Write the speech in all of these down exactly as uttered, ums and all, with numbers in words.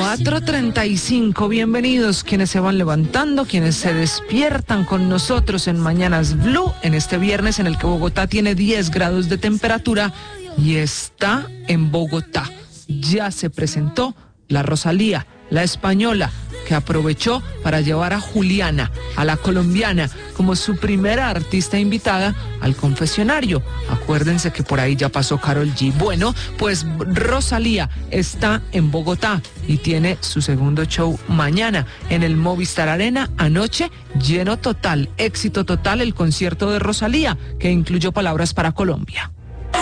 cuatro treinta y cinco, bienvenidos quienes se van levantando, quienes se despiertan con nosotros en Mañanas Blue, en este viernes en el que Bogotá tiene diez grados de temperatura y está en Bogotá. Ya se presentó la Rosalía, la española, que aprovechó para llevar a Juliana, a la colombiana, como su primera artista invitada al confesionario. Acuérdense que por ahí ya pasó Karol G. Bueno, pues Rosalía está en Bogotá y tiene su segundo show mañana en el Movistar Arena. Anoche, lleno total, éxito total el concierto de Rosalía, que incluyó Palabras para Colombia.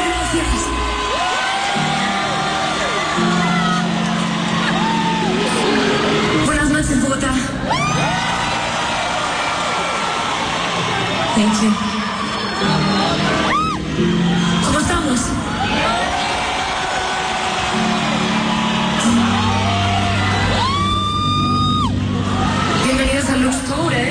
En Bogotá. Thank you. ¿Cómo estamos? Bienvenidos a Lux Tour, ¿eh?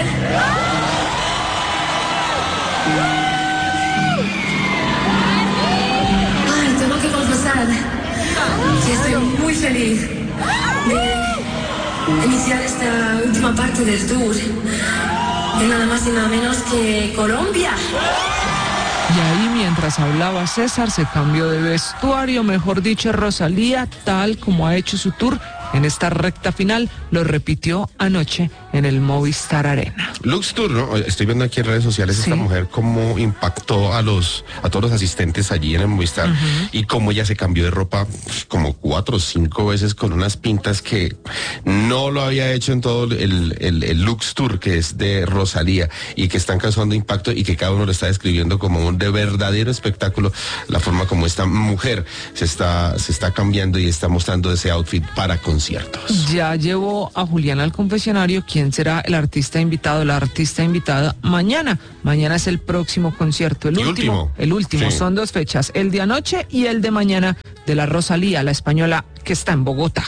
Ay, tengo que confesar que estoy muy feliz de iniciar esta última parte del tour en nada más y nada menos que Colombia. Y ahí, mientras hablaba César, se cambió de vestuario, mejor dicho, Rosalía, tal como ha hecho su tour en esta recta final, lo repitió anoche en el Movistar Arena. Lux Tour, ¿no? Estoy viendo aquí en redes sociales sí. Esta mujer cómo impactó a los a todos los asistentes allí en el Movistar, uh-huh. Y cómo ella se cambió de ropa como cuatro o cinco veces con unas pintas que no lo había hecho en todo el, el, el Lux Tour, que es de Rosalía, y que están causando impacto y que cada uno lo está describiendo como un de verdadero espectáculo, la forma como esta mujer se está, se está cambiando y está mostrando ese outfit para conciertos. Ya llevó a Juliana al confesionario. ¿Quién será el artista invitado, la artista invitada mañana? Mañana es el próximo concierto, el último, último. El último, sí. Son dos fechas, el de anoche y el de mañana de la Rosalía, la española que está en Bogotá.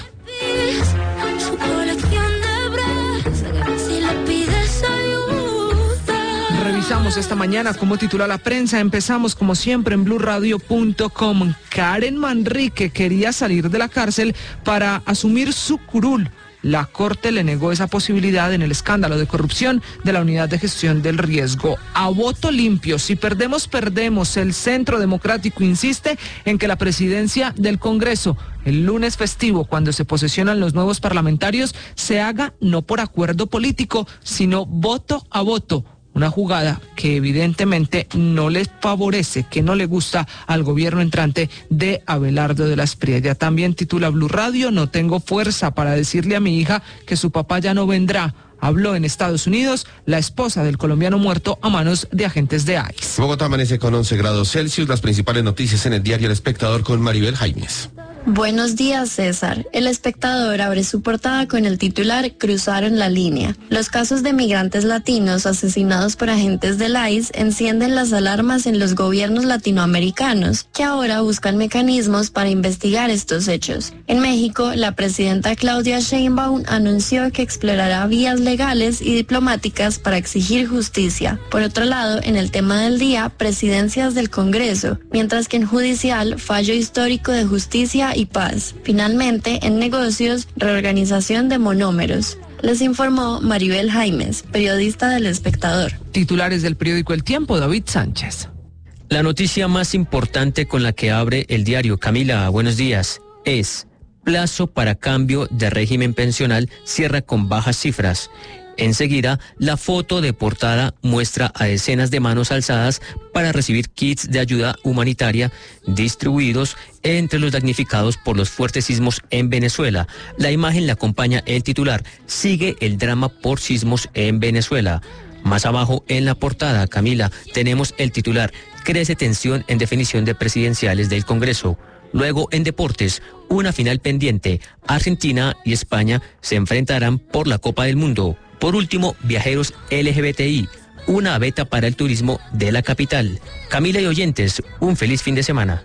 Revisamos esta mañana cómo titula la prensa. Empezamos como siempre en blue radio punto com. Karen Manrique quería salir de la cárcel para asumir su curul. La Corte le negó esa posibilidad en el escándalo de corrupción de la Unidad de Gestión del Riesgo. A voto limpio, si perdemos, perdemos. El Centro Democrático insiste en que la presidencia del Congreso, el lunes festivo, cuando se posesionan los nuevos parlamentarios, se haga no por acuerdo político, sino voto a voto. Una jugada que evidentemente no les favorece, que no le gusta al gobierno entrante de Abelardo de la Espriella. También titula Blue Radio, no tengo fuerza para decirle a mi hija que su papá ya no vendrá. Habló en Estados Unidos la esposa del colombiano muerto a manos de agentes de I C E. Bogotá amanece con once grados Celsius. Las principales noticias en el diario El Espectador con Maribel Jaimes. Buenos días, César. El Espectador abre su portada con el titular Cruzaron la línea. Los casos de migrantes latinos asesinados por agentes del I C E encienden las alarmas en los gobiernos latinoamericanos, que ahora buscan mecanismos para investigar estos hechos. En México, la presidenta Claudia Sheinbaum anunció que explorará vías legales y diplomáticas para exigir justicia. Por otro lado, en el tema del día, presidencias del Congreso, mientras que en judicial, fallo histórico de justicia y paz. Finalmente, en negocios, reorganización de monómeros. Les informó Maribel Jaimes, periodista del Espectador. Titulares del periódico El Tiempo, David Sánchez. La noticia más importante con la que abre el diario, Camila, buenos días, es plazo para cambio de régimen pensional cierra con bajas cifras. Enseguida, la foto de portada muestra a decenas de manos alzadas para recibir kits de ayuda humanitaria distribuidos entre los damnificados por los fuertes sismos en Venezuela. La imagen la acompaña el titular. Sigue el drama por sismos en Venezuela. Más abajo en la portada, Camila, tenemos el titular. Crece tensión en definición de presidenciales del Congreso. Luego, en deportes, una final pendiente. Argentina y España se enfrentarán por la Copa del Mundo. Por último, viajeros L G B T I, una beta para el turismo de la capital. Camila y oyentes, un feliz fin de semana.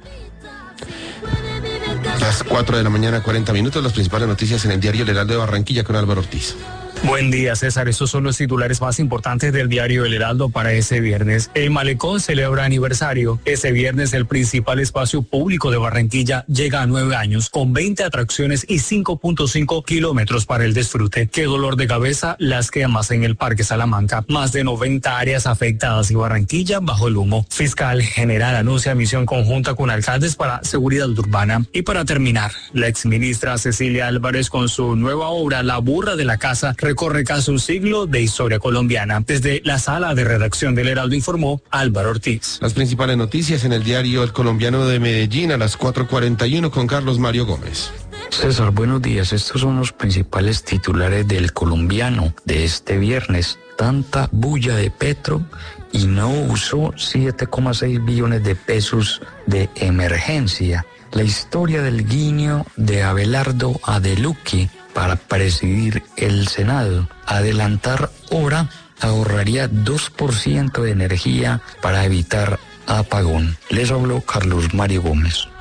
Las cuatro de la mañana, cuarenta minutos, las principales noticias en el diario El Heraldo de Barranquilla con Álvaro Ortiz. Buen día, César. Estos son los titulares más importantes del diario El Heraldo para ese viernes. El Malecón celebra aniversario. Ese viernes el principal espacio público de Barranquilla llega a nueve años, con veinte atracciones y cinco punto cinco kilómetros para el disfrute. Qué dolor de cabeza las quemas en el Parque Salamanca. Más de noventa áreas afectadas y Barranquilla bajo el humo. Fiscal General anuncia misión conjunta con alcaldes para seguridad urbana. Y para terminar, la exministra Cecilia Álvarez con su nueva obra La Burra de la Casa recorre casi un siglo de historia colombiana. Desde la sala de redacción del Heraldo informó Álvaro Ortiz. Las principales noticias en el diario El Colombiano de Medellín a las cuatro cuarenta y uno con Carlos Mario Gómez. César, buenos días. Estos son los principales titulares del Colombiano de este viernes. Tanta bulla de Petro y no usó siete coma seis billones de pesos de emergencia. La historia del guiño de Abelardo a De Luque para presidir el Senado. Adelantar hora ahorraría dos por ciento de energía para evitar apagón. Les habló Carlos Mario Gómez.